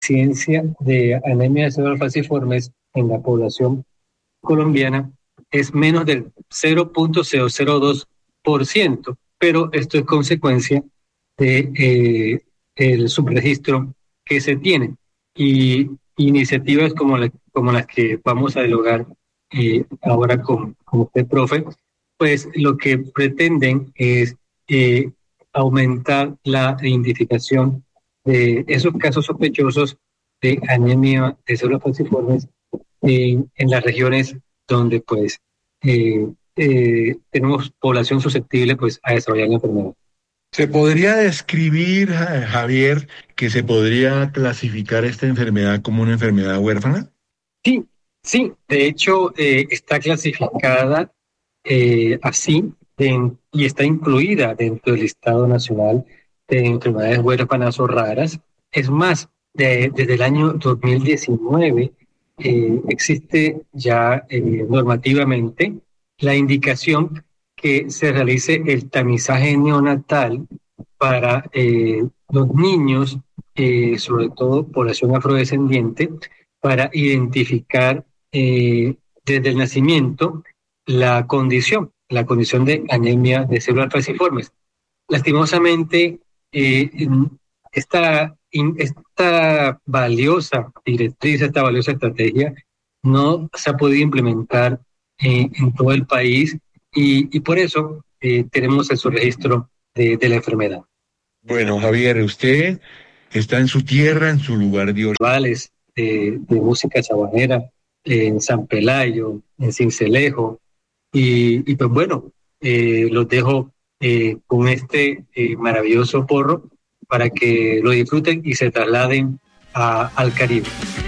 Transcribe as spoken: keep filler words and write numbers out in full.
incidencia de anemia de células falciformes en la población colombiana es menos del cero punto cero cero dos por ciento, pero esto es consecuencia de eh, el subregistro que se tiene y iniciativas como, la, como las que vamos a dialogar eh, ahora con, con usted, profe, pues lo que pretenden es eh, aumentar la identificación de esos casos sospechosos de anemia de células falciformes en, en las regiones donde pues eh, eh, tenemos población susceptible pues a desarrollar la enfermedad. ¿Se podría describir, Ja- Javier, que se podría clasificar esta enfermedad como una enfermedad huérfana? Sí, sí, de hecho eh, está clasificada eh, así de, y está incluida dentro del listado nacional de enfermedades huérfanas o raras. Es más, de- desde el año dos mil diecinueve eh, existe ya eh, normativamente la indicación que se realice el tamizaje neonatal para eh, los niños, eh, sobre todo población afrodescendiente, para identificar eh, desde el nacimiento la condición, la condición de anemia de células falciformes. Lastimosamente, eh, esta, esta valiosa directriz, esta valiosa estrategia no se ha podido implementar eh, en todo el país y, y por eso eh, tenemos el subregistro de, de la enfermedad. Bueno, Javier, usted está en su tierra, en su lugar de origen. Festivales de, de música sabanera en San Pelayo, en Sincelejo, y, y pues bueno, eh, los dejo eh, con este eh, maravilloso porro para que lo disfruten y se trasladen a, al Caribe.